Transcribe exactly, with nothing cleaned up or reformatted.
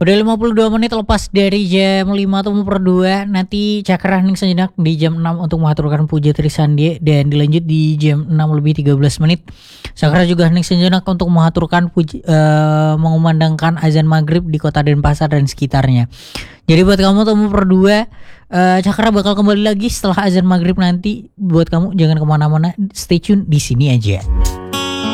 Udah lima puluh dua menit lepas dari jam lima atau per dua. Nanti Cakra hening sejenak di jam enam untuk mengaturkan puja Trisandie. Dan dilanjut di jam enam lebih tiga belas menit. Cakra juga hening sejenak untuk mengaturkan puji, uh, mengumandangkan azan maghrib di kota Denpasar dan sekitarnya. Jadi buat kamu temu per dua, uh, Cakra bakal kembali lagi setelah azan maghrib nanti. Buat kamu jangan kemana-mana, stay tune di sini aja.